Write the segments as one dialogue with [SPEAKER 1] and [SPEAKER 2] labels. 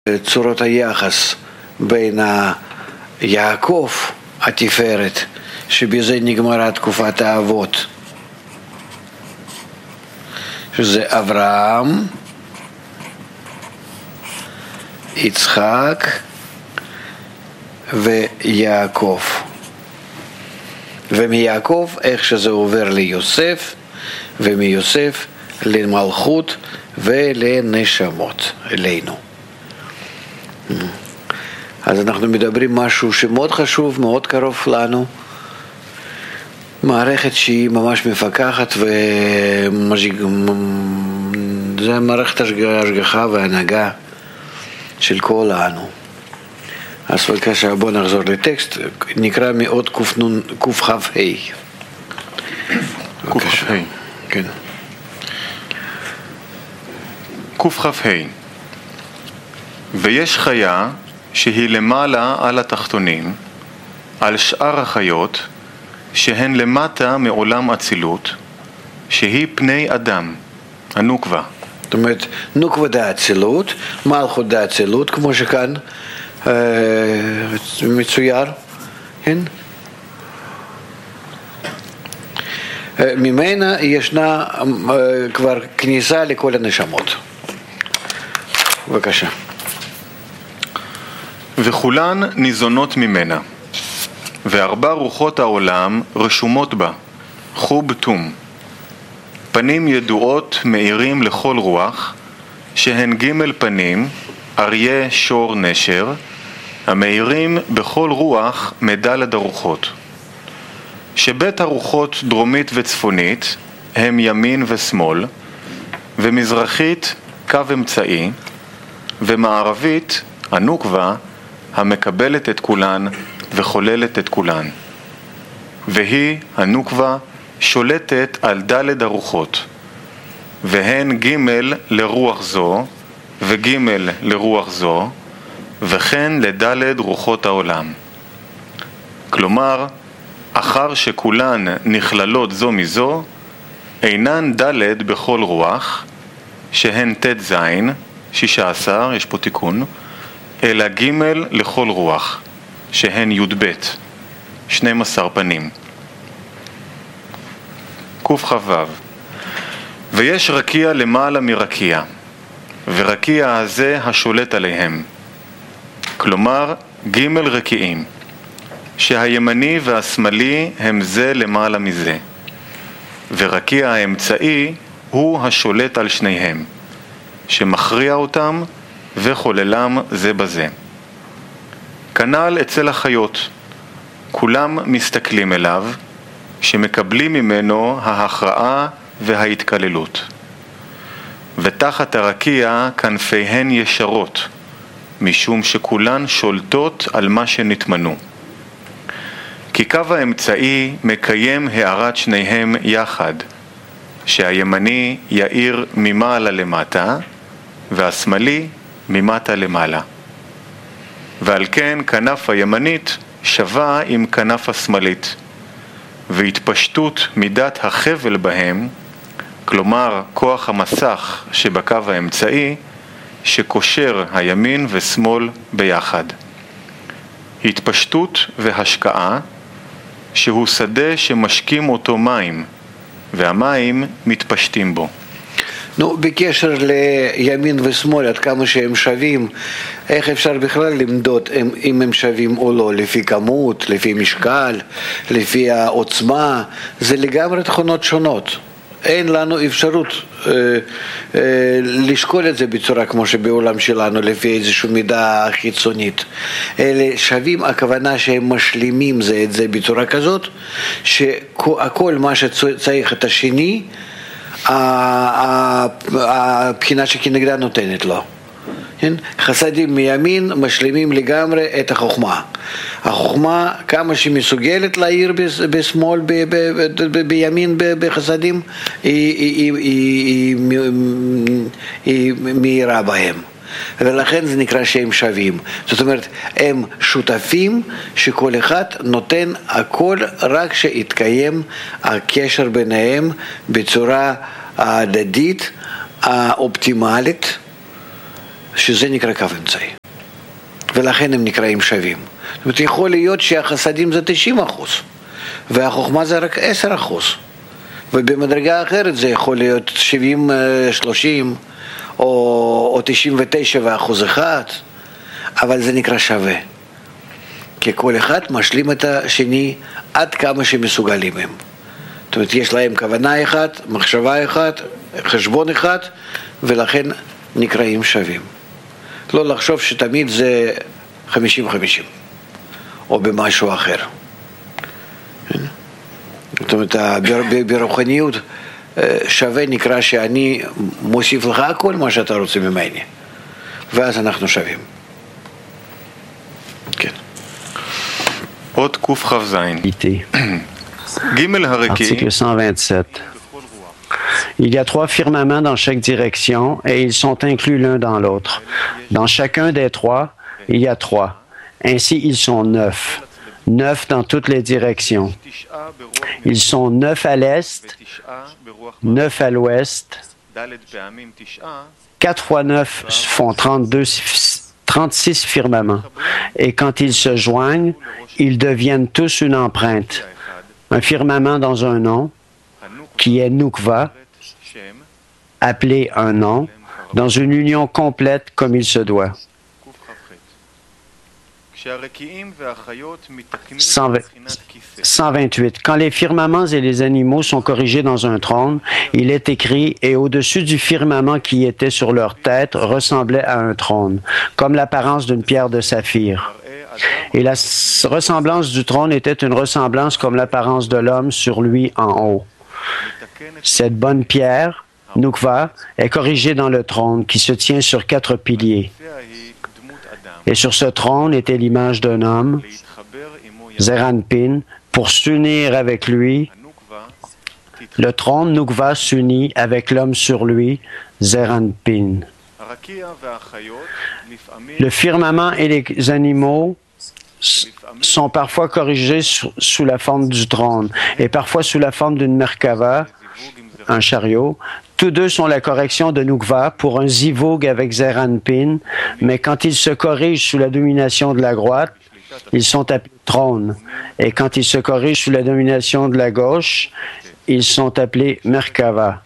[SPEAKER 1] צורות היחס בין יעקב התפארת, שבזה נגמרה תקופת האבות, שזה אברהם, יצחק ויעקב, ומיעקב איך שזה עובר ליוסף, ומיוסף למלכות ולנשמות אלינו. אז אנחנו מדברים משהו שמאוד חשוב, מאוד קרוב לנו, מערכת שהיא ממש מפקחת, זה מערכת השגחה והנהגה של כל הענו. אז בבקשה, בואו נחזור לטקסט, נקרא מאוד קכ"ה.
[SPEAKER 2] קכ"ה.
[SPEAKER 1] כן.
[SPEAKER 2] קכ"ה. ויש חיה שהיא למעלה על התחתונים, על שאר החיות, שהן למטה מעולם אצילות, שהיא פני אדם, הנוקבה.
[SPEAKER 1] זאת אומרת, נוקבה דאצילות, מלכות דאצילות, כמו שכאן מצויר, כן? ממנה ישנה כבר כניסה לכל הנשמות. בבקשה.
[SPEAKER 2] וכולן ניזונות ממנה, וארבע רוחות העולם רשומות בה, חוב תום. פנים ידועות מאירים לכל רוח, שהן ג' פנים, אריה שור נשר, המאירים בכל רוח מדלת הרוחות. שבית הרוחות דרומית וצפונית הם ימין ושמאל, ומזרחית קו אמצעי, ומערבית הנוקבה המקבלת את כולן וחוללת את כולן. והיא, הנוקבה, שולטת על דלת הרוחות, והן ג' לרוח זו וג' לרוח זו, וכן לדלת רוחות העולם. כלומר, אחר שכולן נכללות זו מזו, אינן דלת בכל רוח, שהן ת' זין, 16, יש פה תיקון, אלא ג' לכל רוח, שהן י"ב, 12 פנים. קכ"ו. ויש רקיע למעלה מרקיע, ורקיע הזה השולט עליהם. כלומר, ג' רקיעים, שהימני והשמאלי הם זה למעלה מזה, ורקיע האמצעי הוא השולט על שניהם, שמכריע אותם וחוללם זה בזה. כנ"ל אצל החיות, כולם מסתכלים אליו, שמקבלים ממנו ההכרעה וההתקללות. ותחת הרקיע כנפיהן ישרות, משום שכולן שולטות על מה שנתמנו. כי קו האמצעי מקיים הערת שניהם יחד, שהימני יאיר ממעלה למטה, והשמאלי ממטה למעלה. ועל כן כנף הימנית שווה עם כנף השמאלית, והתפשטות מידת החבל בהם, כלומר כוח המסך שבקו האמצעי, שקושר הימין ושמאל ביחד. התפשטות והשקעה, שהוא שדה שמשקים אותו מים, והמים מתפשטים בו.
[SPEAKER 1] נו, בקשר לימין ושמאל, עד כמה שהם שווים, איך אפשר בכלל למדוד אם הם שווים או לא? לפי כמות, לפי משקל, לפי העוצמה, זה לגמרי תכונות שונות. אין לנו אפשרות לשקול את זה בצורה כמו שבעולם שלנו, לפי איזושהי מידה חיצונית. אלה שווים, הכוונה שהם משלימים זה את זה בצורה כזאת, שהכל מה שצריך את השני, הבחינה שכנגדה נותנת לו. חסדים מימין משלימים לגמרי את החוכמה. החוכמה, כמה שמסוגלת להעיר בשמאל, בימין, בחסדים, היא מהירה בהם. ולכן זה נקרא שהם שווים. זאת אומרת, הם שותפים שכל אחד נותן הכל רק שיתקיים הקשר ביניהם בצורה ההדדית, האופטימלית, שזה נקרא קו אמצעי. ולכן הם נקראים שווים. זאת אומרת, יכול להיות שהחסדים זה 90%, והחוכמה זה רק 10%. ובמדרגה אחרת זה יכול להיות 70-30, או 99% אחד, אבל זה נקרא שווה. כי כל אחד משלים את השני עד כמה שמסוגלים הם. זאת אומרת, יש להם כוונה אחת, מחשבה אחת, חשבון אחד, ולכן נקראים שווים. לא לחשוב שתמיד זה 50-50, או במשהו אחר. זאת אומרת, ברוחניות שווה נקרא שאני מוסיף לך כל מה שאתה רוצה ממני, ואז אנחנו שווים. כן.
[SPEAKER 2] עוד קכ"ז.
[SPEAKER 3] Article 127. Il y a 3 firmaments dans chaque direction et ils sont inclus l'un dans l'autre. Dans chacun des 3, il y a 3. Ainsi, ils sont 9. 9 dans toutes les directions. Ils sont 9 à l'est, 9 à l'ouest. 4 fois 9 font 36 firmaments. Et quand ils se joignent, ils deviennent tous une empreinte. Un firmament dans un nom, qui est Nukva, appelé un nom, dans une union complète comme il se doit. 128. Quand les firmaments et les animaux sont corrigés dans un trône, il est écrit « Et au-dessus du firmament qui était sur leur tête ressemblait à un trône, comme l'apparence d'une pierre de saphir. » Et la ressemblance du trône était une ressemblance comme l'apparence de l'homme sur lui en haut. Cette bonne pierre, Nukva, est corrigée dans le trône qui se tient sur 4 piliers. Et sur ce trône était l'image d'un homme, Zeranpin, pour s'unir avec lui. Le trône Nukva s'unit avec l'homme sur lui, Zeranpin. Le firmament et les animaux sont parfois corrigés sous la forme du trône et parfois sous la forme d'une Merkava, un chariot. Tous deux sont la correction de Nukva pour un zivug avec Zeranpin, mais quand ils se corrigent sous la domination de la droite, ils sont appelés trône. Et quand ils se corrigent sous la domination de la gauche, ils sont appelés Merkava.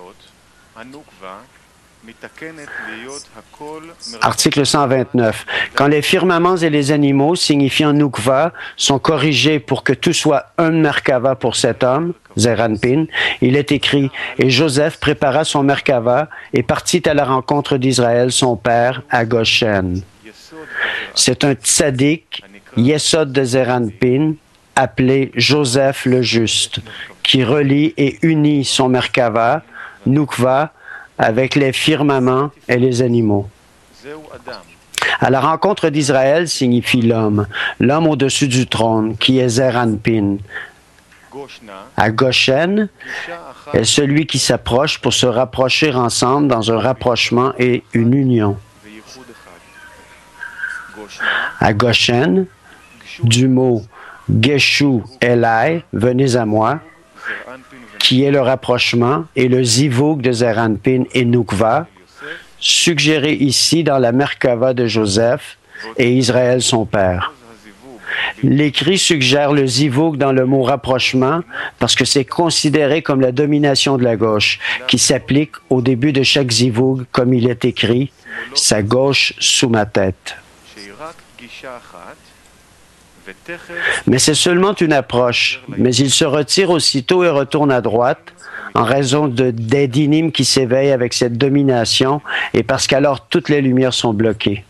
[SPEAKER 3] Article 129. Quand les firmaments et les animaux signifiant Nukva sont corrigés pour que tout soit un Merkava pour cet homme, Zeranpin, il est écrit « Et Joseph prépara son Merkava et partit à la rencontre d'Israël, son père, à Goshen. » C'est un tzaddik, Yesod de Zeranpin, appelé Joseph le Juste, qui relie et unit son Merkava, Nukva, avec les firmaments et les animaux. À la rencontre d'Israël signifie l'homme au-dessus du trône, qui est Zeranpin. À Goshen est celui qui s'approche pour se rapprocher ensemble dans un rapprochement et une union. À Goshen, du mot Geshu Elai, venez à moi, qui est le rapprochement, et le zivug de Zeranpin et Nukva, suggéré ici dans la Merkava de Joseph et Israël son père. L'écrit suggère le zivug dans le mot rapprochement parce que c'est considéré comme la domination de la gauche qui s'applique au début de chaque zivug comme il est écrit « sa gauche sous ma tête ». Mais c'est seulement une approche, mais il se retire aussitôt et retourne à droite en raison des dynimes qui s'éveillent avec cette domination et parce qu'alors toutes les lumières sont bloquées.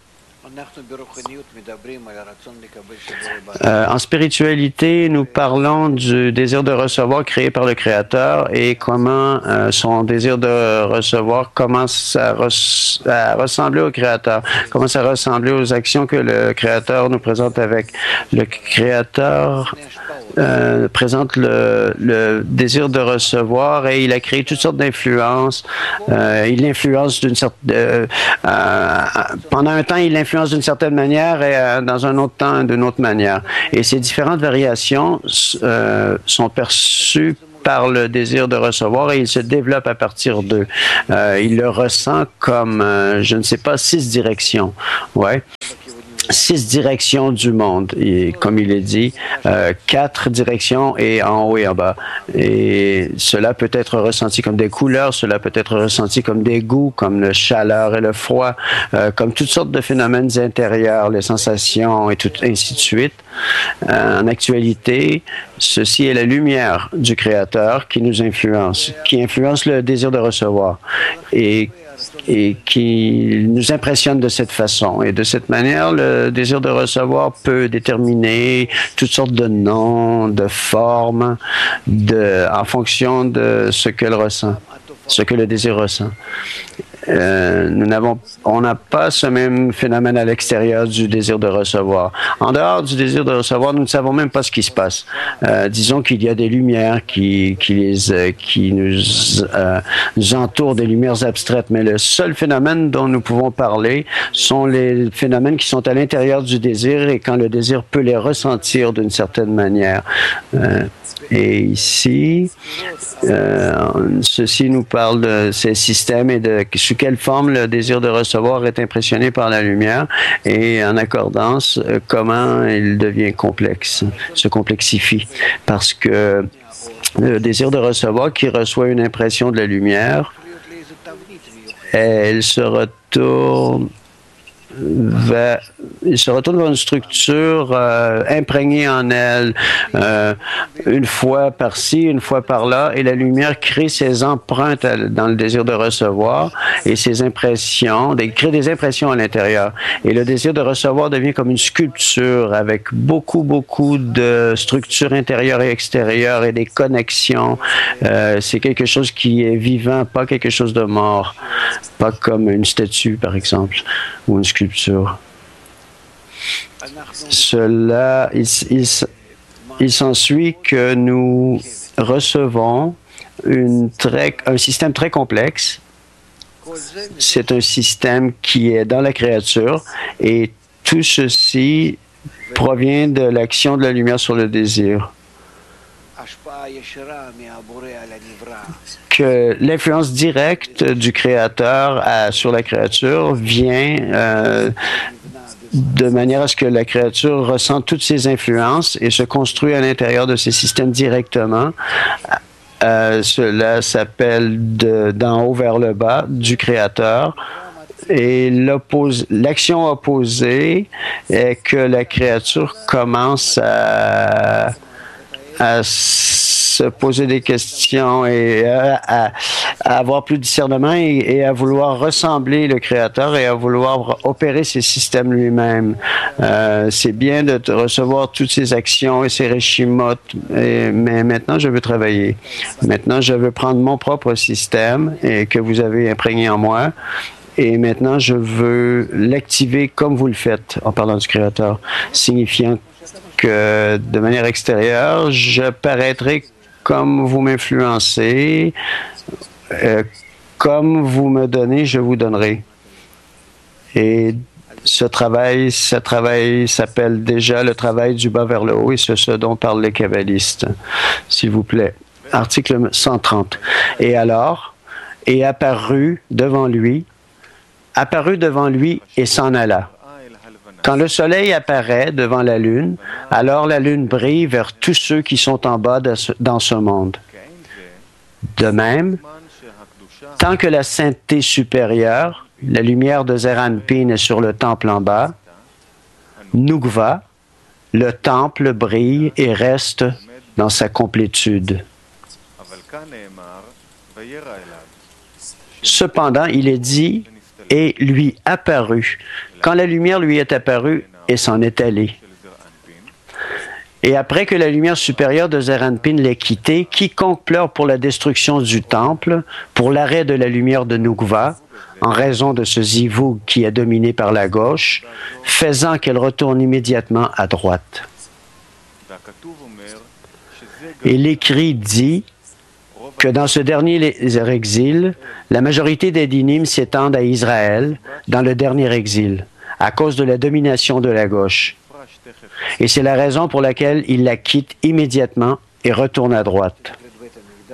[SPEAKER 3] En spiritualité, nous parlons du désir de recevoir créé par le Créateur et comment son désir de recevoir commence à ressembler au Créateur, commence à ressembler aux actions que le Créateur nous présente avec. Le Créateur présente le désir de recevoir et il a créé toutes sortes d'influences. Il influence pendant un temps, il influence d'une certaine manière et dans un autre temps d'une autre manière. Et ces différentes variations sont perçues par le désir de recevoir et il se développe à partir d'eux. Il le ressent comme, je ne sais pas, 6 directions. Ouais. 6 directions du monde, et comme il est dit, 4 directions et en haut et en bas. Et cela peut être ressenti comme des couleurs, cela peut être ressenti comme des goûts, comme la chaleur et le froid, comme toutes sortes de phénomènes intérieurs, les sensations et tout, ainsi de suite. En actualité, ceci est la lumière du Créateur qui nous influence, qui influence le désir de recevoir et qui nous impressionne de cette façon. Et de cette manière, le désir de recevoir peut déterminer toutes sortes de noms, de formes, en fonction de ce qu'elle ressent, ce que le désir ressent. On n'a pas ce même phénomène à l'extérieur du désir de recevoir. En dehors du désir de recevoir, nous ne savons même pas ce qui se passe. Disons qu'il y a des lumières qui nous entourent, des lumières abstraites, mais le seul phénomène dont nous pouvons parler sont les phénomènes qui sont à l'intérieur du désir et quand le désir peut les ressentir d'une certaine manière. Et ici, ceci nous parle de ces systèmes et de sous quelle forme le désir de recevoir est impressionné par la lumière et en accordance, comment il devient complexe, se complexifie. Parce que le désir de recevoir qui reçoit une impression de la lumière, elle se retourne vers une structure imprégnée en elle, une fois par-ci, une fois par-là, et la lumière crée ses empreintes dans le désir de recevoir et ses impressions, crée des impressions à l'intérieur. Et le désir de recevoir devient comme une sculpture avec beaucoup de structures intérieures et extérieures et des connexions. C'est quelque chose qui est vivant, pas quelque chose de mort, pas comme une statue, par exemple, ou une sculpture. Cela, il s'ensuit que nous recevons un système très complexe. C'est un système qui est dans la créature et tout ceci provient de l'action de la lumière sur le désir. Que l'influence directe du Créateur sur la créature vient de manière à ce que la créature ressent toutes ces influences et se construit à l'intérieur de ces systèmes directement. Cela s'appelle d'en haut vers le bas du Créateur. Et l'action opposée est que la créature commence à se poser des questions et à avoir plus de discernement et à vouloir ressembler le Créateur et à vouloir opérer ses systèmes lui-même. C'est bien de recevoir toutes ces actions et ces réchimotes, mais maintenant je veux travailler. Maintenant je veux prendre mon propre système et que vous avez imprégné en moi. Et maintenant, je veux l'activer comme vous le faites en parlant du Créateur, signifiant que de manière extérieure, je paraîtrai comme vous m'influencez, comme vous me donnez, je vous donnerai. Et ce travail s'appelle déjà le travail du bas vers le haut et c'est ce dont parlent les kabbalistes. S'il vous plaît. Article 130. Et alors, et apparut devant lui et s'en alla. Quand le soleil apparaît devant la lune, alors la lune brille vers tous ceux qui sont en bas dans ce monde. De même, tant que la sainteté supérieure, la lumière de Zeir Anpin est sur le temple en bas, Nukva, le temple brille et reste dans sa complétude. Cependant, il est dit et lui apparut. Quand la lumière lui est apparue, et s'en est allée. Et après que la lumière supérieure de Zeir Anpin l'ait quitté, quiconque pleure pour la destruction du temple, pour l'arrêt de la lumière de Nukva, en raison de ce zivug qui est dominé par la gauche, faisant qu'elle retourne immédiatement à droite. Et l'écrit dit que dans ce dernier exil, la majorité des dynimes s'étendent à Israël dans le dernier exil, à cause de la domination de la gauche. Et c'est la raison pour laquelle il la quitte immédiatement et retourne à droite.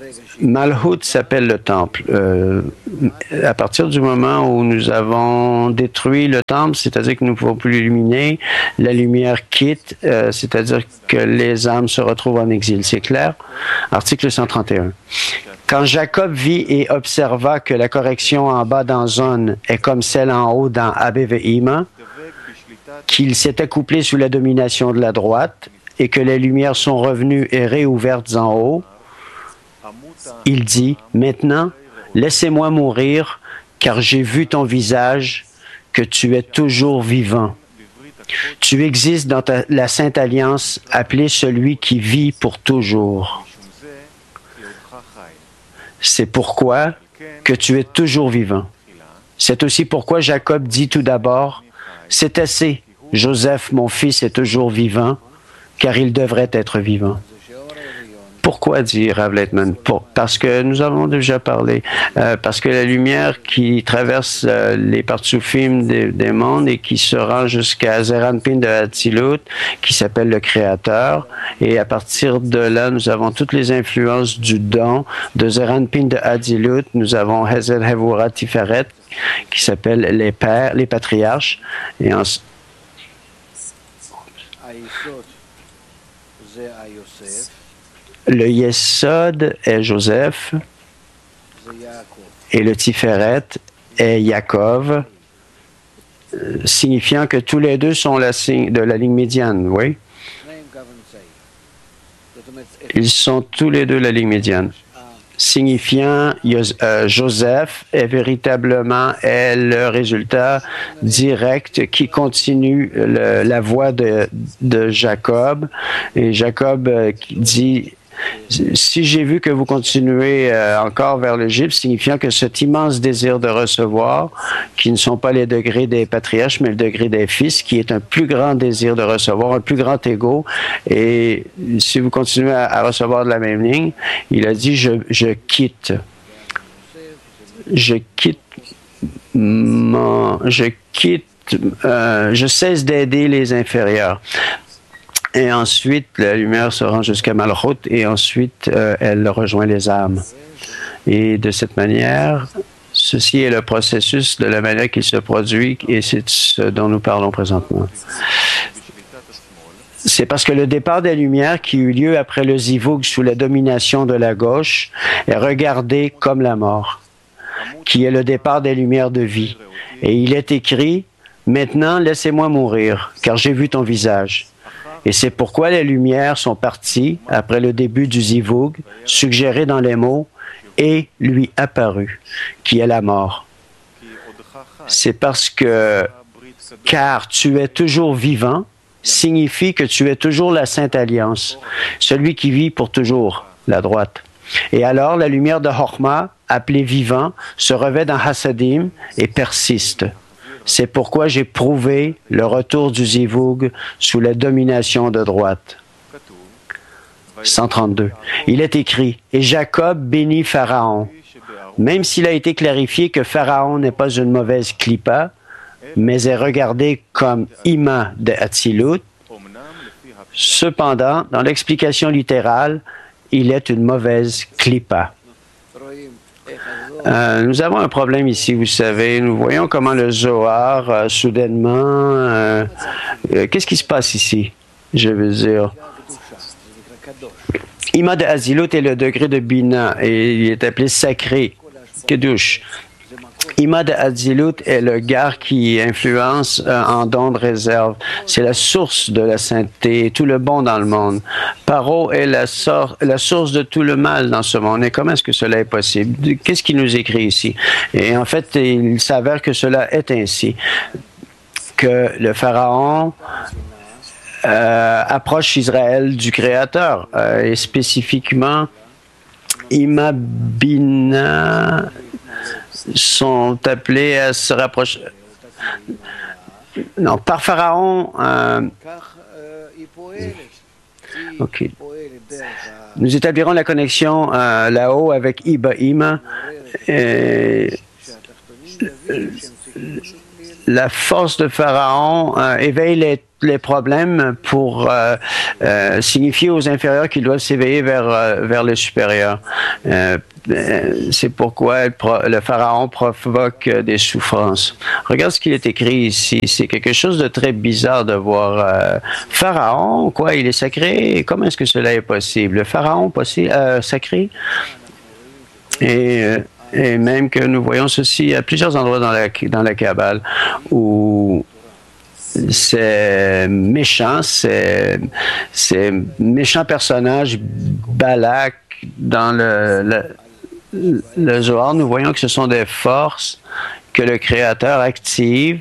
[SPEAKER 3] Malhut s'appelle le temple. À partir du moment où nous avons détruit le temple, c'est-à-dire que nous ne pouvons plus l'illuminer, la lumière quitte, c'est-à-dire que les âmes se retrouvent en exil. C'est clair? Article 131. Quand Jacob vit et observa que la correction en bas dans Zon est comme celle en haut dans Abé Ve'ima, qu'il s'était couplé sous la domination de la droite et que les lumières sont revenues et réouvertes en haut, il dit, « Maintenant, laissez-moi mourir, car j'ai vu ton visage, que tu es toujours vivant. Tu existes dans la Sainte Alliance, appelé celui qui vit pour toujours. C'est pourquoi que tu es toujours vivant. C'est aussi pourquoi Jacob dit tout d'abord, « C'est assez, Joseph, mon fils, est toujours vivant, car il devrait être vivant. » Pourquoi dit Rav Leitman? Parce que nous avons déjà parlé, parce que la lumière qui traverse les partsoufim des mondes et qui se rend jusqu'à Zeranpin de Hatzilut, qui s'appelle le Créateur, et à partir de là, nous avons toutes les influences du don de Zeranpin de Hatzilut, nous avons Hesed Hevura Tiferet, qui s'appelle les pères, les patriarches, et ensuite le Yesod est Joseph et le Tiferet est Yaakov, signifiant que tous les deux sont de la ligne médiane, oui? Ils sont tous les deux la ligne médiane. Signifiant Joseph est véritablement le résultat direct qui continue la voie de Jacob. Et Jacob dit, si j'ai vu que vous continuez encore vers l'Égypte, signifiant que cet immense désir de recevoir, qui ne sont pas les degrés des patriarches, mais le degré des fils, qui est un plus grand désir de recevoir, un plus grand ego, et si vous continuez à recevoir de la même ligne, il a dit, je quitte je cesse d'aider les inférieurs. Et ensuite, la lumière se rend jusqu'à Malchut et ensuite, elle rejoint les âmes. Et de cette manière, ceci est le processus de la manière qu'il se produit et c'est ce dont nous parlons présentement. C'est parce que le départ des lumières qui eut lieu après le Zivug sous la domination de la gauche est regardé comme la mort, qui est le départ des lumières de vie. Et il est écrit, « Maintenant, laissez-moi mourir, car j'ai vu ton visage. » Et c'est pourquoi les lumières sont parties après le début du Zivug, suggérées dans les mots « et lui apparut », qui est la mort. C'est parce que « car tu es toujours vivant » signifie que tu es toujours la Sainte Alliance, celui qui vit pour toujours, la droite. Et alors la lumière de Chokhmah, appelée vivant, se revêt dans Hasadim et persiste. C'est pourquoi j'ai prouvé le retour du Zivug sous la domination de droite. 132. Il est écrit, « Et Jacob bénit Pharaon. » Même s'il a été clarifié que Pharaon n'est pas une mauvaise clipa, mais est regardé comme Ima de Hatzilut, cependant, dans l'explication littérale, il est une mauvaise clipa. Nous avons un problème ici, vous savez. Nous voyons comment le Zohar, soudainement... qu'est-ce qui se passe ici? Je veux dire... Ima de Hatzilut est le degré de Bina et il est appelé sacré, Kedouche. Ima de Hatzilut est le gar qui influence en don de réserve. C'est la source de la sainteté et tout le bon dans le monde. Paro est la source de tout le mal dans ce monde. Et comment est-ce que cela est possible? Qu'est-ce qu'il nous écrit ici? Et en fait, il s'avère que cela est ainsi. Que le Pharaon approche Israël du Créateur. Et spécifiquement, Ima Bina sont appelés à se rapprocher. Non, par Pharaon. OK. Nous établirons la connexion là-haut avec Iba Ima. la force de Pharaon éveille les problèmes pour signifier aux inférieurs qu'ils doivent s'éveiller vers les supérieurs. C'est pourquoi le Pharaon provoque des souffrances. Regarde ce qu'il est écrit ici. C'est quelque chose de très bizarre de voir Pharaon, quoi, il est sacré. Comment est-ce que cela est possible? Le Pharaon sacré? Et même que nous voyons ceci à plusieurs endroits dans la Kabbale où ces méchants personnages, Balak, dans le Zohar, nous voyons que ce sont des forces que le Créateur active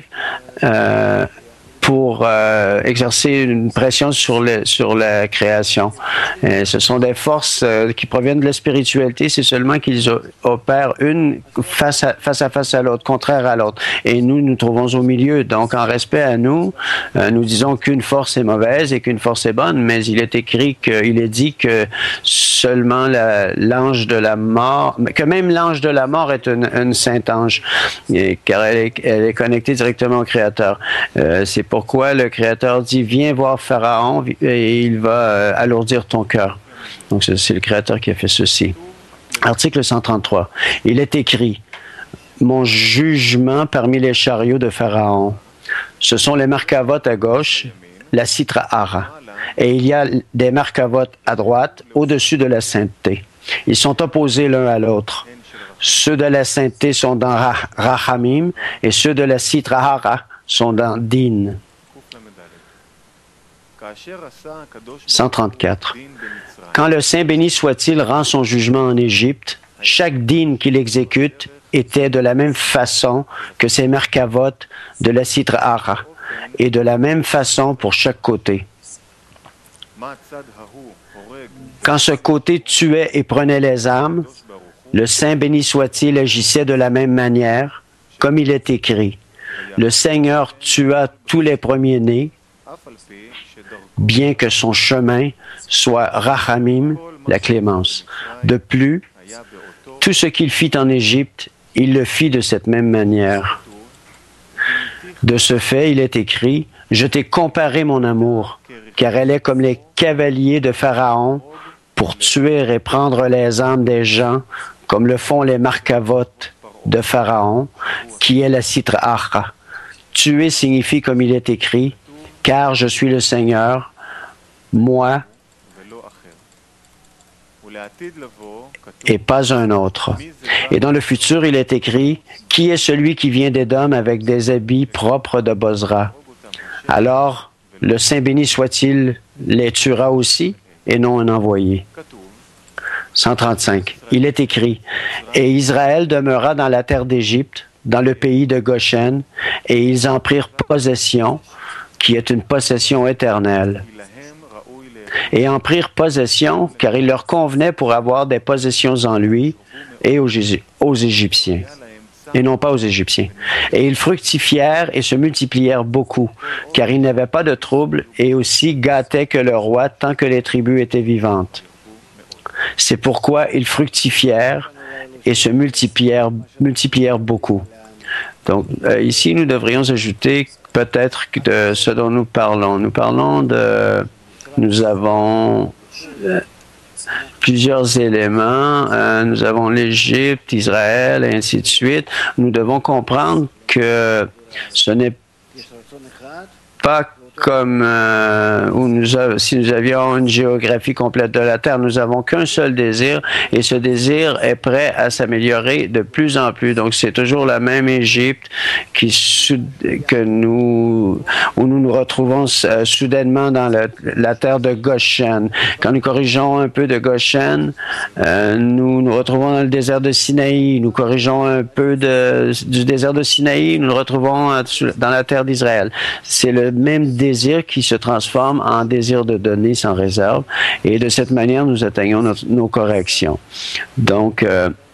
[SPEAKER 3] pour exercer une pression sur la création. Et ce sont des forces qui proviennent de la spiritualité, c'est seulement qu'ils opèrent une face à l'autre, contraire à l'autre. Et nous, nous trouvons au milieu. Donc, en respect à nous, nous disons qu'une force est mauvaise et qu'une force est bonne, mais il est dit que seulement l'ange de la mort, que même l'ange de la mort est une sainte ange, car elle est connectée directement au Créateur. C'est pourquoi le Créateur dit « Viens voir Pharaon et il va alourdir ton cœur ». Donc, c'est le Créateur qui a fait ceci. Article 133. Il est écrit « Mon jugement parmi les chariots de Pharaon. Ce sont les Markavot à gauche, la Sitra-Hara. Et il y a des Markavot à droite, au-dessus de la sainteté. Ils sont opposés l'un à l'autre. Ceux de la sainteté sont dans Rachamim et ceux de la Sitra-Hara sont dans Din. 134. Quand le Saint béni soit-il rend son jugement en Égypte, chaque dîne qu'il exécute était de la même façon que ces Merkavot de la Sitra-Hara, et de la même façon pour chaque côté. Quand ce côté tuait et prenait les âmes, le Saint béni soit-il agissait de la même manière, comme il est écrit. Le Seigneur tua tous les premiers-nés, bien que son chemin soit Rachamim, la clémence. De plus, tout ce qu'il fit en Égypte, il le fit de cette même manière. De ce fait, il est écrit, « Je t'ai comparé mon amour, car elle est comme les cavaliers de Pharaon pour tuer et prendre les âmes des gens, comme le font les Markavot de Pharaon, qui est la Sitra-Hara. Tuer signifie comme il est écrit, « Car je suis le Seigneur, moi, et pas un autre. » Et dans le futur, il est écrit, « Qui est celui qui vient d'Édom avec des habits propres de Bozra? » Alors, le Saint béni soit-il les tuera aussi, et non un envoyé. 135. Il est écrit, « Et Israël demeura dans la terre d'Égypte, dans le pays de Goshen, et ils en prirent possession, qui est une possession éternelle. Et en prirent possession, car il leur convenait pour avoir des possessions en lui et aux Égyptiens, et non pas aux Égyptiens. Et ils fructifièrent et se multiplièrent beaucoup, car ils n'avaient pas de trouble et aussi gâtaient que le roi tant que les tribus étaient vivantes. C'est pourquoi ils fructifièrent et se multiplièrent beaucoup. Donc, ici, nous devrions ajouter peut-être de ce dont nous parlons. Nous avons plusieurs éléments. Nous avons l'Égypte, Israël, et ainsi de suite. Nous devons comprendre que ce n'est pas comme si nous avions une géographie complète de la Terre. Nous n'avons qu'un seul désir et ce désir est prêt à s'améliorer de plus en plus. Donc, c'est toujours la même Égypte où nous nous retrouvons soudainement dans la terre de Goshen. Quand nous corrigeons un peu de Goshen, nous nous retrouvons dans le désert de Sinaï. Nous corrigeons un peu du désert de Sinaï, nous nous retrouvons dans la terre d'Israël. C'est le même désir qui se transforme en désir de donner sans réserve et de cette manière nous atteignons nos corrections. Donc,